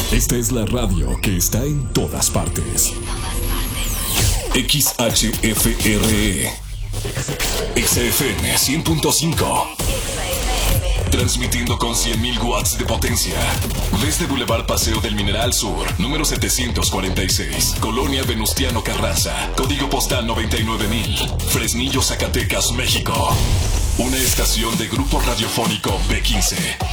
Esta es la radio que está en todas partes. XHFRE. XFM 100.5. Transmitiendo con 100.000 watts de potencia. Desde Boulevard Paseo del Mineral Sur, número 746, Colonia Venustiano Carranza, código postal 99,000, Fresnillo, Zacatecas, México. Una estación de Grupo Radiofónico B15.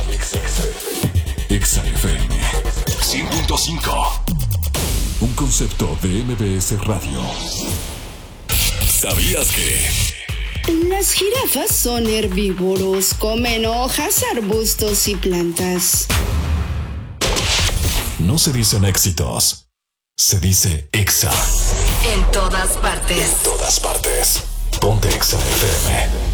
XFM 100.5. Un concepto de MBS Radio. ¿Sabías que? Las jirafas son herbívoros, comen hojas, arbustos y plantas. No se dicen éxitos, se dice Exa. En todas partes. En todas partes. Ponte Exa FM.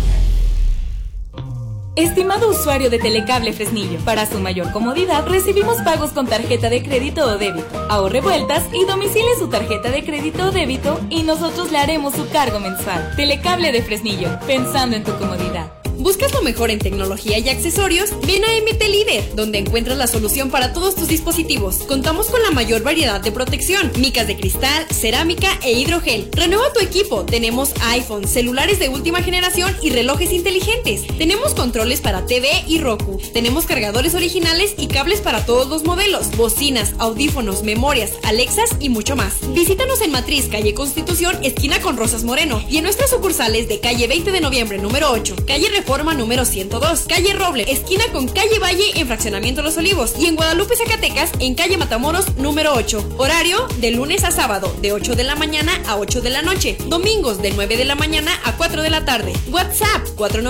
Estimado usuario de Telecable Fresnillo, para su mayor comodidad recibimos pagos con tarjeta de crédito o débito. Ahorre vueltas y domicile su tarjeta de crédito o débito y nosotros le haremos su cargo mensual. Telecable de Fresnillo, pensando en tu comodidad. ¿Buscas lo mejor en tecnología y accesorios? Ven a MT Líder, donde encuentras la solución para todos tus dispositivos. Contamos con la mayor variedad de protección, micas de cristal, cerámica e hidrogel. Renueva tu equipo. Tenemos iPhone, celulares de última generación y relojes inteligentes. Tenemos controles para TV y Roku. Tenemos cargadores originales y cables para todos los modelos, bocinas, audífonos, memorias, Alexas y mucho más. Visítanos en Matriz, calle Constitución, esquina con Rosas Moreno, y en nuestras sucursales de calle 20 de noviembre número 8, calle Reforma número 102, calle Roble, esquina con calle Valle en Fraccionamiento Los Olivos, y en Guadalupe, Zacatecas, en calle Matamoros número 8. Horario de lunes a sábado, de 8 de la mañana a 8 de la noche. Domingos de 9 de la mañana a 4 de la tarde. WhatsApp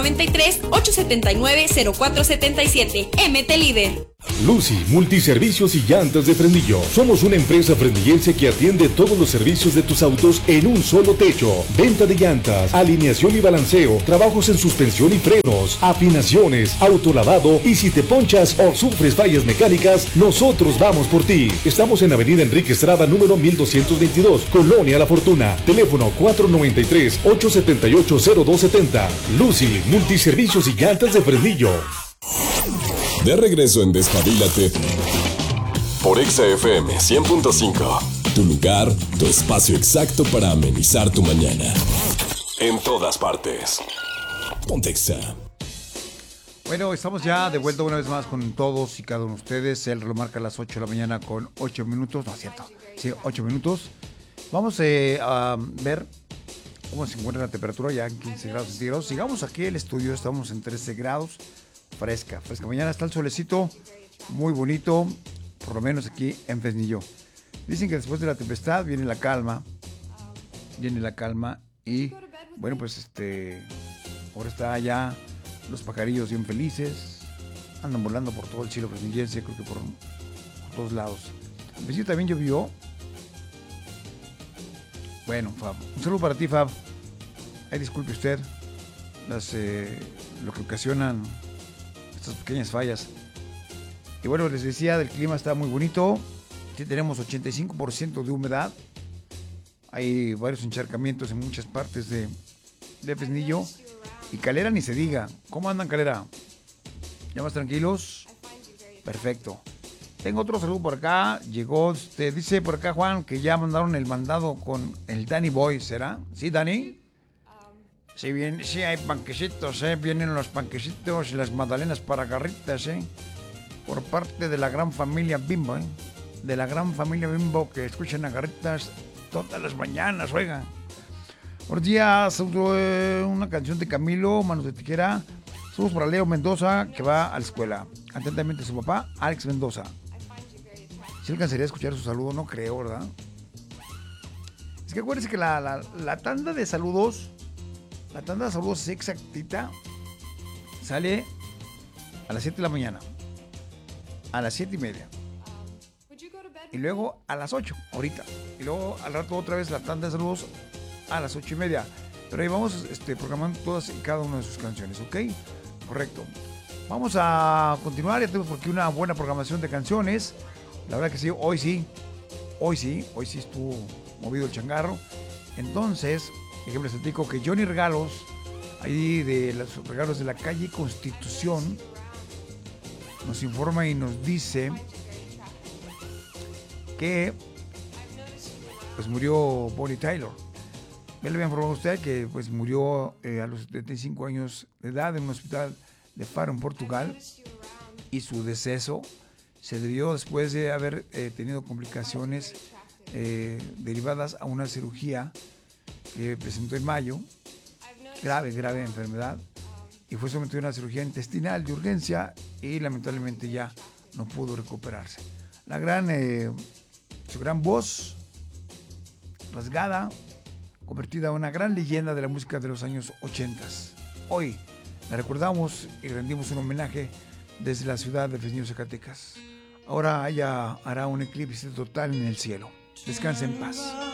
493-879-0477. MT Líder. Lucy, multiservicios y llantas de Fresnillo. Somos una empresa fresnillense que atiende todos los servicios de tus autos en un solo techo. Venta de llantas, alineación y balanceo, trabajos en suspensión y frenos, afinaciones, autolavado, y si te ponchas o sufres fallas mecánicas, nosotros vamos por ti. Estamos en Avenida Enrique Estrada, número 1222, Colonia La Fortuna. Teléfono 493-878-0270. Lucy, multiservicios y llantas de Fresnillo. De regreso en Despabilate por XFM 100.5. Tu lugar, tu espacio exacto para amenizar tu mañana. En todas partes. Ponte Exa. Bueno, estamos ya de vuelta una vez más con todos y cada uno de ustedes. El reloj marca las 8 de la mañana con 8 minutos. No es cierto. Sí, 8 minutos. Vamos a ver cómo se encuentra la temperatura ya en 15 grados centígrados. Sigamos aquí en el estudio. Estamos en 13 grados. Fresca. Mañana está el solecito, muy bonito, por lo menos aquí en Fresnillo. Dicen que después de la tempestad viene la calma y bueno, pues ahora está ya los pajarillos bien felices, andan volando por todo el cielo fresnillense, creo que por todos lados. El vecino también llovió. Bueno, Fab, un saludo para ti, Fab. Ay, disculpe usted lo que ocasionan estas pequeñas fallas. Y bueno, les decía, del clima está muy bonito. Sí, tenemos 85% de humedad. Hay varios encharcamientos en muchas partes de Fresnillo. Y Calera ni se diga. ¿Cómo andan, Calera? ¿Ya más tranquilos? Perfecto. Tengo otro saludo por acá. Llegó, dice por acá Juan que ya mandaron el mandado con el Danny Boy, ¿será? ¿Sí, Danny? Sí, bien, sí hay panquecitos, vienen los panquecitos y las magdalenas para garritas, por parte de la gran familia Bimbo, de la gran familia Bimbo que escuchan a garritas todas las mañanas, oigan. Buenos días, una canción de Camilo, Manos de Tijera. Saludos para Leo Mendoza, que va a la escuela. Atentamente su papá, Alex Mendoza. Si alcanzaría a escuchar su saludo, no creo, ¿verdad? Es que acuérdense que la tanda de saludos... La tanda de saludos exactita sale a las 7 de la mañana, a las 7:30, y luego a las 8, ahorita, y luego al rato otra vez la tanda de saludos a las 8:30. Pero ahí vamos programando todas y cada una de sus canciones, ¿ok? Correcto. Vamos a continuar, ya tenemos por aquí una buena programación de canciones. La verdad que sí, hoy sí estuvo movido el changarro. Entonces... Ejemplo, les platico que Johnny Regalos, ahí de los regalos de la calle Constitución, nos informa y nos dice que pues murió Bonnie Tyler. Ya le había informado a usted que pues murió a los 75 años de edad en un hospital de Faro, en Portugal, y su deceso se debió después de haber tenido complicaciones derivadas a una cirugía que presentó en mayo, grave enfermedad, y fue sometido a una cirugía intestinal de urgencia y lamentablemente ya no pudo recuperarse. Su gran voz rasgada, convertida en una gran leyenda de la música de los años 80. Hoy la recordamos y rendimos un homenaje desde la ciudad de Fresnillo, Zacatecas. Ahora ella hará un eclipse total en el cielo. Descanse en paz.